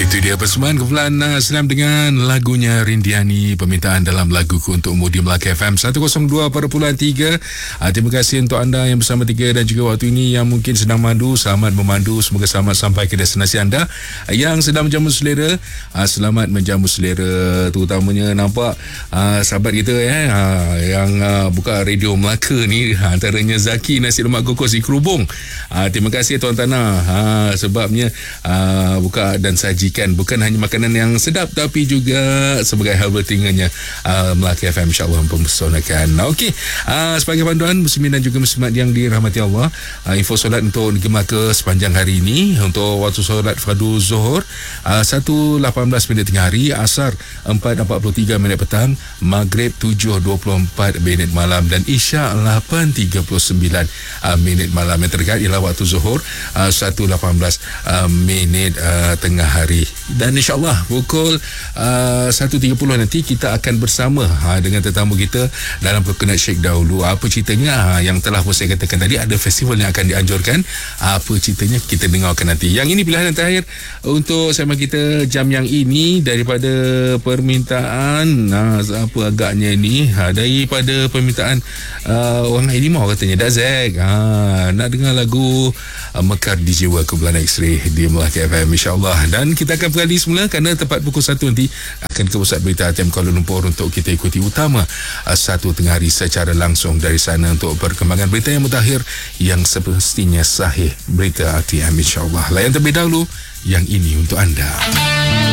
Itu dia persembahan kumpulan Senam dengan lagunya Rindiani, permintaan dalam laguku untukmu di Melaka FM 102.3. Terima kasih untuk anda yang bersama Tiga dan juga waktu ini yang mungkin sedang mandu. Selamat memandu, semoga selamat sampai ke destinasi anda. Yang sedang menjamu selera, selamat menjamu selera. Terutamanya nampak sahabat kita yang buka radio Melaka ni, antaranya Zaki nasi lemak kokos di Kerubung. Terima kasih Tuan Tanah, sebabnya buka dan sajikan bukan hanya makanan yang sedap tapi juga sebagai herbal tinggalnya Melaka FM insyaAllah mempersonalkan. Okey, sebagai panduan muslimin dan juga muslimat yang dirahmati Allah, info solat untuk negeri Melaka sepanjang hari ini. Untuk waktu solat fardu Zuhur 1.18 minit tengah hari, Asar 4.43 minit petang, Maghrib 7.24 minit malam dan Isyak 8.39 minit malam. Yang terdekat ialah waktu Zuhur 1.18 minit tengah hari. Dan insyaAllah pukul 1.30 nanti kita akan bersama dengan tetamu kita dalam Coconut Shake dahulu. Apa ceritanya yang telah pun saya katakan tadi, ada festival yang akan dianjurkan. Apa ceritanya kita dengarkan nanti. Yang ini pilihan terakhir untuk segmen kita jam yang ini daripada permintaan apa agaknya ini daripada permintaan orang Edimau katanya Dazek nak dengar lagu Mekar di Jiwa kumpulan X-Ray di Melaka FM insyaAllah. Dan kita akan beralih semula kerana tepat pukul 1 nanti akan ke pusat berita ATM Kuala Lumpur untuk kita ikuti utama 1 tengah hari secara langsung dari sana untuk perkembangan berita yang mutakhir yang semestinya sahih, berita ATM insyaAllah. Layan terlebih dahulu yang ini untuk anda.